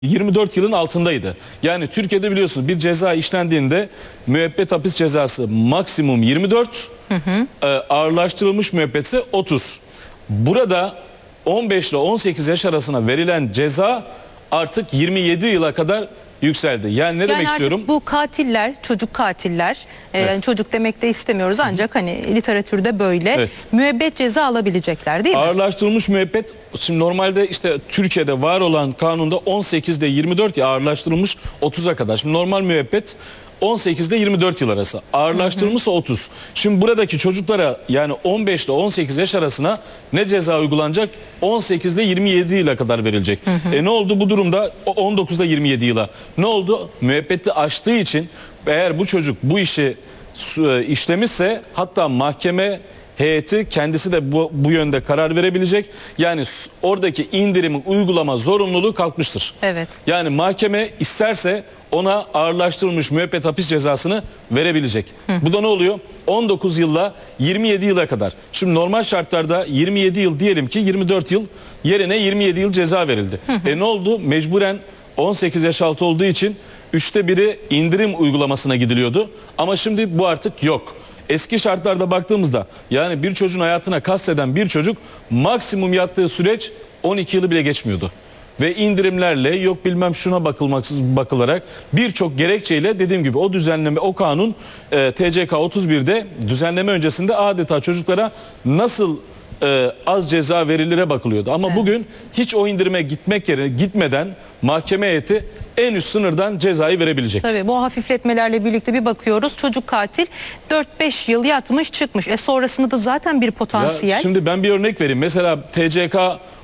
24 yılın altındaydı. Yani Türkiye'de biliyorsunuz bir ceza işlendiğinde müebbet hapis cezası maksimum 24, ağırlaştırılmış müebbetse 30. Burada 15 ile 18 yaş arasına verilen ceza artık 27 yıla kadar yükseldi. Yani ne demek istiyorum? Bu katiller, çocuk katiller, yani çocuk demek de istemiyoruz ancak hani literatürde böyle müebbet ceza alabilecekler değil mi? Ağırlaştırılmış müebbet, şimdi normalde işte Türkiye'de var olan kanunda 18 ile 24 yıl, ağırlaştırılmış 30'a kadar. Şimdi normal müebbet 18 ile 24 yıl arası. Ağırlaştırılmışsa 30. Şimdi buradaki çocuklara yani 15 ile 18 yaş arasına ne ceza uygulanacak? 18 ile 27 yıla kadar verilecek. Ne oldu bu durumda? 19 ile 27 yıla. Ne oldu? Müebbeti aştığı için eğer bu çocuk bu işi işlemişse hatta mahkeme heyeti kendisi de bu yönde karar verebilecek. Yani oradaki indirimi uygulama zorunluluğu kalkmıştır. Evet. Yani mahkeme isterse ona ağırlaştırılmış müebbet hapis cezasını verebilecek. Bu da ne oluyor? 19 yılla 27 yıla kadar. Şimdi normal şartlarda 27 yıl diyelim ki 24 yıl yerine 27 yıl ceza verildi. Ne oldu? Mecburen 18 yaş altı olduğu için 1/3 indirim uygulamasına gidiliyordu. Ama şimdi bu artık yok. Eski şartlarda baktığımızda yani bir çocuğun hayatına kasteden bir çocuk maksimum yattığı süreç 12 yılı bile geçmiyordu. Ve indirimlerle yok bilmem şuna bakılarak birçok gerekçeyle dediğim gibi o düzenleme, o kanun TCK 31'de düzenleme öncesinde adeta çocuklara nasıl az ceza verilire bakılıyordu. Ama bugün hiç o indirime gitmeden mahkeme heyeti en üst sınırdan cezayı verebilecek. Tabii bu hafifletmelerle birlikte bir bakıyoruz. Çocuk katil 4-5 yıl yatmış çıkmış. Sonrasında da zaten bir potansiyel. Ya şimdi ben bir örnek vereyim. Mesela TCK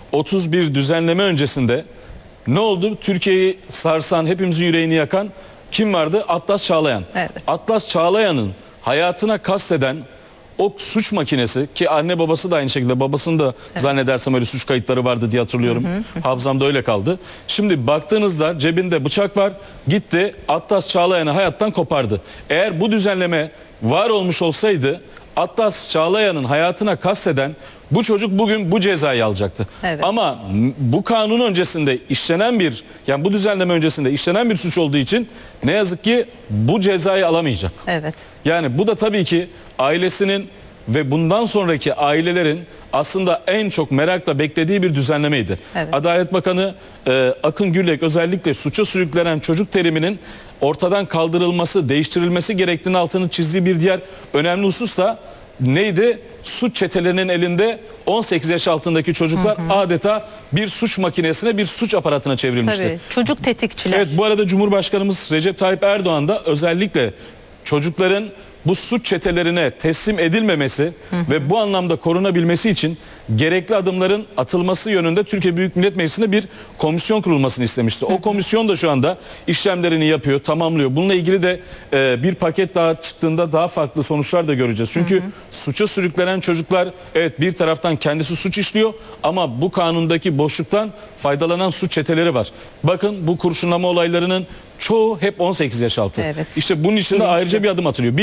31 düzenleme öncesinde ne oldu? Türkiye'yi sarsan, hepimizin yüreğini yakan kim vardı? Atlas Çağlayan. Evet. Atlas Çağlayan'ın hayatına kasteden o suç makinesi, ki anne babası da aynı şekilde, babasının da zannedersem öyle suç kayıtları vardı diye hatırlıyorum. Hafızamda öyle kaldı. Şimdi baktığınızda cebinde bıçak var, gitti Atlas Çağlayan'ı hayattan kopardı. Eğer bu düzenleme var olmuş olsaydı Atlas Çağlayan'ın hayatına kasteden bu çocuk bugün bu cezayı alacaktı. Evet. Ama bu kanun öncesinde işlenen yani bu düzenleme öncesinde işlenen bir suç olduğu için ne yazık ki bu cezayı alamayacak. Evet. Yani bu da tabii ki ailesinin ve bundan sonraki ailelerin aslında en çok merakla beklediği bir düzenlemeydi. Evet. Adalet Bakanı Akın Gürlek özellikle suça sürüklenen çocuk teriminin ortadan kaldırılması, değiştirilmesi gerektiğini altını çizdiği bir diğer önemli husus da neydi? Suç çetelerinin elinde 18 yaş altındaki çocuklar adeta bir suç makinesine, bir suç aparatına çevrilmişti. Tabii, çocuk tetikçiler. Evet, bu arada Cumhurbaşkanımız Recep Tayyip Erdoğan da özellikle çocukların bu suç çetelerine teslim edilmemesi ve bu anlamda korunabilmesi için gerekli adımların atılması yönünde Türkiye Büyük Millet Meclisi'nde bir komisyon kurulmasını istemişti. O komisyon da şu anda işlemlerini yapıyor, tamamlıyor. Bununla ilgili de bir paket daha çıktığında daha farklı sonuçlar da göreceğiz. Çünkü suça sürüklenen çocuklar evet bir taraftan kendisi suç işliyor ama bu kanundaki boşluktan faydalanan suç çeteleri var. Bakın bu kurşunlama olaylarının çoğu hep 18 yaş altı. Evet. İşte bunun için de ayrıca bir adım atılıyor.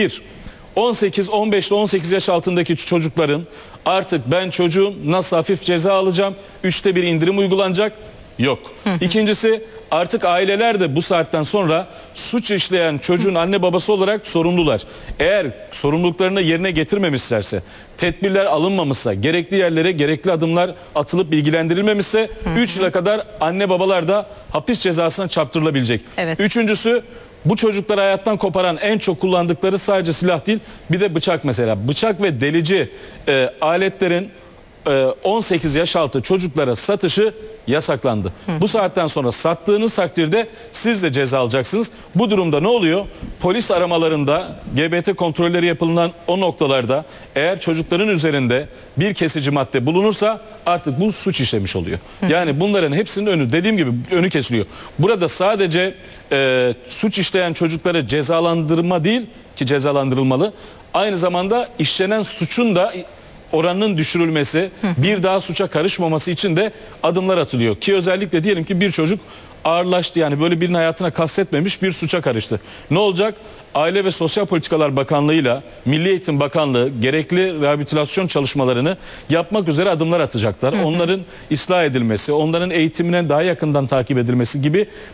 15 ile 18 yaş altındaki çocukların artık ben çocuğum nasıl hafif ceza alacağım, 1/3 indirim uygulanacak, yok. İkincisi artık aileler de bu saatten sonra suç işleyen çocuğun anne babası olarak sorumlular. Eğer sorumluluklarını yerine getirmemişlerse, tedbirler alınmamışsa, gerekli yerlere gerekli adımlar atılıp bilgilendirilmemişse 3 yıla kadar anne babalar da hapis cezasına çarptırılabilecek. Evet. Üçüncüsü, bu çocukları hayattan koparan en çok kullandıkları sadece silah değil, bir de bıçak mesela. Bıçak ve delici aletlerin 18 yaş altı çocuklara satışı yasaklandı. Bu saatten sonra sattığınız takdirde siz de ceza alacaksınız. Bu durumda ne oluyor? Polis aramalarında, GBT kontrolleri yapılan o noktalarda eğer çocukların üzerinde bir kesici madde bulunursa artık bu suç işlemiş oluyor. Yani bunların hepsinin önü, dediğim gibi önü kesiliyor. Burada sadece suç işleyen çocukları cezalandırma değil ki cezalandırılmalı. Aynı zamanda işlenen suçun da oranının düşürülmesi, bir daha suça karışmaması için de adımlar atılıyor. Ki özellikle diyelim ki bir çocuk ağırlaştı. Yani böyle birinin hayatına kastetmemiş bir suça karıştı. Ne olacak? Aile ve Sosyal Politikalar Bakanlığı'yla Milli Eğitim Bakanlığı gerekli rehabilitasyon çalışmalarını yapmak üzere adımlar atacaklar. Onların ıslah edilmesi, onların eğitimine daha yakından takip edilmesi gibi